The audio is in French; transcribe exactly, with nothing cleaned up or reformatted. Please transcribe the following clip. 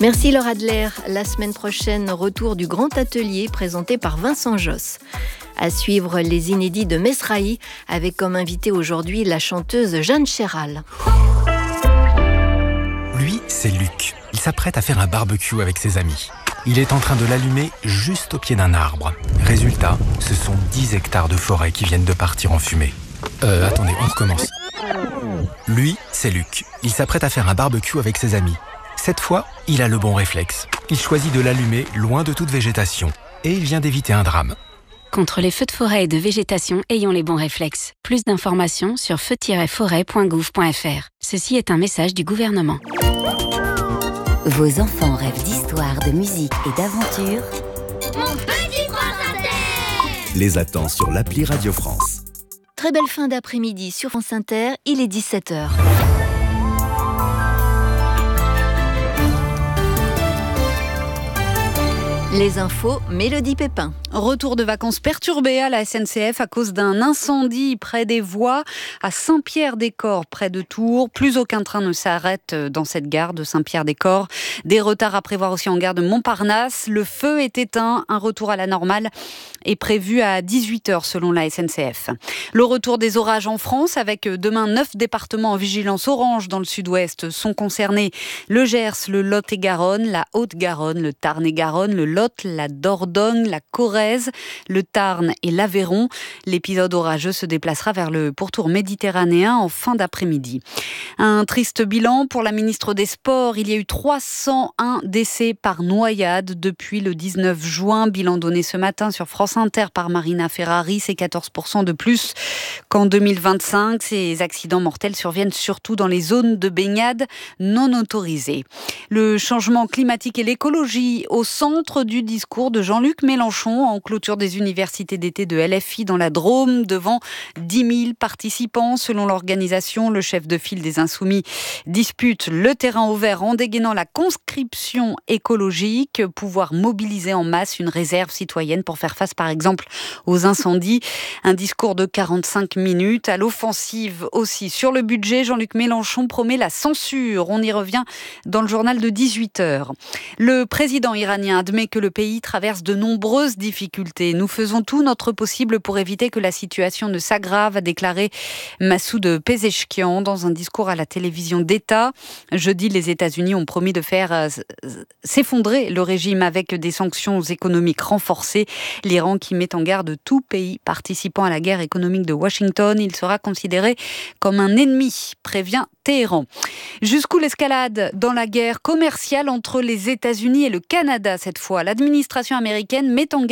Merci Laura Adler. La semaine prochaine, retour du grand atelier présenté par Vincent Josse. À suivre les inédits de Mesrahi, avec comme invité aujourd'hui la chanteuse Jeanne Chéral. Lui, c'est Luc. Il s'apprête à faire un barbecue avec ses amis. Il est en train de l'allumer juste au pied d'un arbre. Résultat, ce sont dix hectares de forêt qui viennent de partir en fumée. Euh, attendez, on recommence. Lui, c'est Luc. Il s'apprête à faire un barbecue avec ses amis. Cette fois, il a le bon réflexe. Il choisit de l'allumer loin de toute végétation. Et il vient d'éviter un drame. Contre les feux de forêt et de végétation, ayons les bons réflexes. Plus d'informations sur feu tiret forêt point gouv point f r. Ceci est un message du gouvernement. Vos enfants rêvent d'histoire, de musique et d'aventure. Mon petit prince Inter Les attend sur l'appli Radio France. Très belle fin d'après-midi sur France Inter, il est dix-sept heures. Les infos, Mélodie Pépin. Retour de vacances perturbé à la S N C F à cause d'un incendie près des voies à Saint-Pierre-des-Corps, près de Tours. Plus aucun train ne s'arrête dans cette gare de Saint-Pierre-des-Corps. Des retards à prévoir aussi en gare de Montparnasse. Le feu est éteint. Un retour à la normale est prévu à dix-huit heures selon la S N C F. Le retour des orages en France avec demain neuf départements en vigilance orange dans le sud-ouest sont concernés. Le Gers, le Lot-et-Garonne, la Haute-Garonne, le Tarn-et-Garonne, le Lot, la Dordogne, la Corrèze, le Tarn et l'Aveyron. L'épisode orageux se déplacera vers le pourtour méditerranéen en fin d'après-midi. Un triste bilan pour la ministre des Sports. Il y a eu trois cent un décès par noyade depuis le dix-neuf juin. Bilan donné ce matin sur France Inter par Marina Ferrari. C'est quatorze pour cent de plus qu'en deux mille vingt-cinq. Ces accidents mortels surviennent surtout dans les zones de baignade non autorisées. Le changement climatique et l'écologie au centre du discours de Jean-Luc Mélenchon en clôture des universités d'été de L F I dans la Drôme devant dix mille participants. Selon l'organisation, le chef de file des Insoumis dispute le terrain au vert en dégainant la conscription écologique, pouvoir mobiliser en masse une réserve citoyenne pour faire face par exemple aux incendies. Un discours de quarante-cinq minutes. À l'offensive aussi sur le budget, Jean-Luc Mélenchon promet la censure. On y revient dans le journal de dix-huit heures. Le président iranien admet que le pays traverse de nombreuses difficultés. Nous faisons tout notre possible pour éviter que la situation ne s'aggrave, a déclaré Massoud Pezeshkian dans un discours à la télévision d'État. Jeudi, les États-Unis ont promis de faire s'effondrer le régime avec des sanctions économiques renforcées. L'Iran qui met en garde tout pays participant à la guerre économique de Washington. Il sera considéré comme un ennemi, prévient Téhéran. Jusqu'où l'escalade dans la guerre commerciale entre les États-Unis et le Canada cette fois. L'administration américaine met en garde